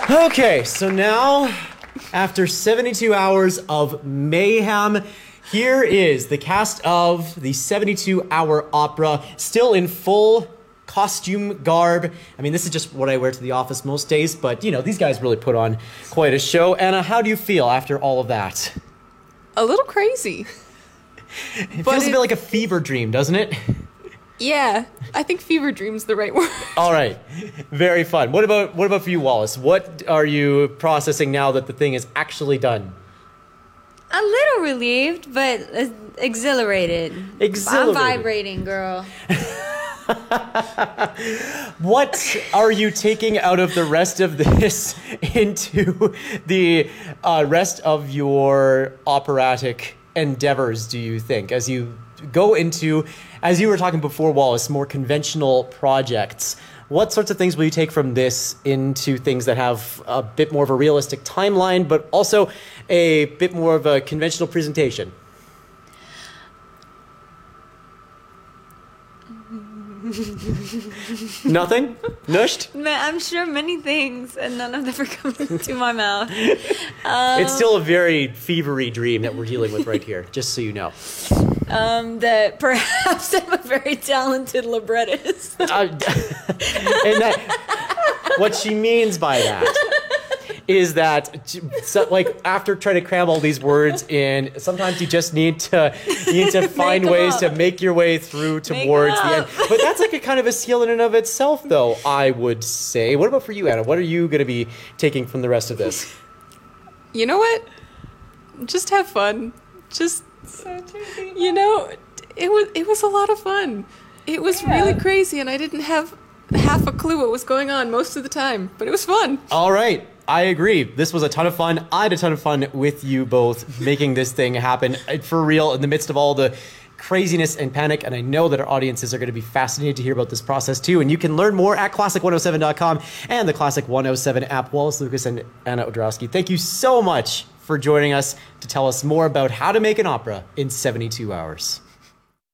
Okay, so now, after 72 hours of mayhem, here is the cast of the 72-hour opera, still in full costume garb. I mean, this is just what I wear to the office most days, but, you know, these guys really put on quite a show. Anna, how do you feel after all of that? A little crazy. It feels a bit like a fever dream, doesn't it? Yeah, I think fever dream's the right word. All right, very fun. What about for you, Wallace? What are you processing now that the thing is actually done? A little relieved, but exhilarated. I'm vibrating, girl. What are you taking out of the rest of this into the rest of your operatic endeavors, do you think, as you go into, as you were talking before, Wallace, more conventional projects? What sorts of things will you take from this into things that have a bit more of a realistic timeline, but also a bit more of a conventional presentation? Nothing? Nushed? I'm sure many things, and none of them are coming into my mouth. It's still a very fevery dream that we're dealing with right here, just so you know. That perhaps I'm a very talented librettist. And that, what she means by that is that, so, like, after trying to cram all these words in, sometimes you just need to find ways to make your way through towards the end. But that's like a kind of a skill in and of itself, though, I would say. What about for you, Anna? What are you going to be taking from the rest of this? You know what? Just have fun. Just, you know, it was a lot of fun. It was really crazy, and I didn't have half a clue what was going on most of the time, but it was fun. All right. I agree. This was a ton of fun. I had a ton of fun with you both making this thing happen for real in the midst of all the craziness and panic. And I know that our audiences are going to be fascinated to hear about this process too. And you can learn more at classic107.com and the Classic 107 app. Wallace Lucas and Anna Odrowski, thank you so much for joining us to tell us more about how to make an opera in 72 hours.